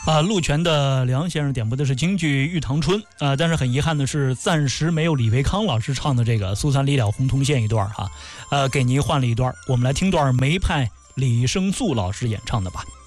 陆泉的梁先生点播的是京剧《玉堂春》但是很遗憾的是，暂时没有李维康老师唱的这个《苏三离了洪洞县》一段给您换了一段，我们来听段梅派李生素老师演唱的吧。